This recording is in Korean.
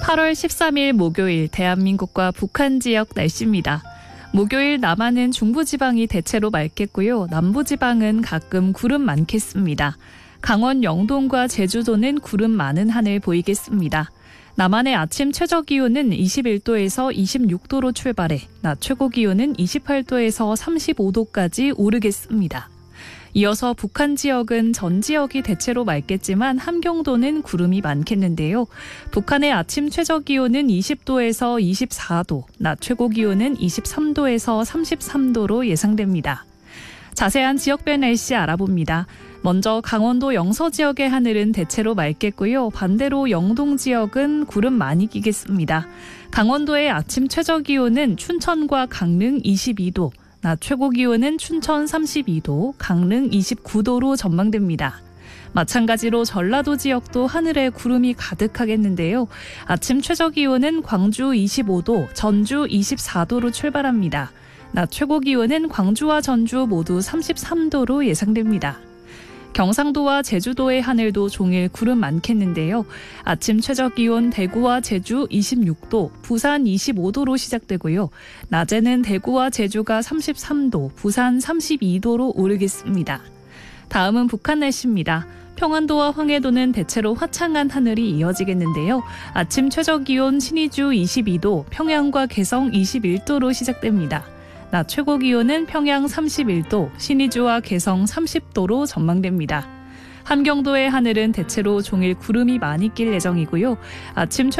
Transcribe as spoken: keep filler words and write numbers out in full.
팔월 십삼일 목요일 대한민국과 북한 지역 날씨입니다. 목요일 남한은 중부지방이 대체로 맑겠고요. 남부지방은 가끔 구름 많겠습니다. 강원 영동과 제주도는 구름 많은 하늘 보이겠습니다. 남한의 아침 최저기온은 이십일도에서 이십육도로 출발해 낮 최고기온은 이십팔도에서 삼십오도까지 오르겠습니다. 이어서 북한 지역은 전 지역이 대체로 맑겠지만 함경도는 구름이 많겠는데요. 북한의 아침 최저기온은 이십도에서 이십사도, 낮 최고기온은 이십삼도에서 삼십삼도로 예상됩니다. 자세한 지역별 날씨 알아봅니다. 먼저 강원도 영서 지역의 하늘은 대체로 맑겠고요. 반대로 영동 지역은 구름 많이 끼겠습니다. 강원도의 아침 최저기온은 춘천과 강릉 이십이도, 낮 최고기온은 춘천 삼십이도, 강릉 이십구도로 전망됩니다. 마찬가지로 전라도 지역도 하늘에 구름이 가득하겠는데요. 아침 최저기온은 광주 이십오도, 전주 이십사도로 출발합니다. 낮 최고기온은 광주와 전주 모두 삼십삼도로 예상됩니다. 경상도와 제주도의 하늘도 종일 구름 많겠는데요. 아침 최저기온 대구와 제주 이십육도, 부산 이십오도로 시작되고요. 낮에는 대구와 제주가 삼십삼도, 부산 삼십이도로 오르겠습니다. 다음은 북한 날씨입니다. 평안도와 황해도는 대체로 화창한 하늘이 이어지겠는데요. 아침 최저기온 신의주 이십이도, 평양과 개성 이십일도로 시작됩니다. 낮 최고기온은 평양 삼십일도, 신의주와 개성 삼십도로 전망됩니다. 함경도의 하늘은 대체로 종일 구름이 많이 낄 예정이고요. 아침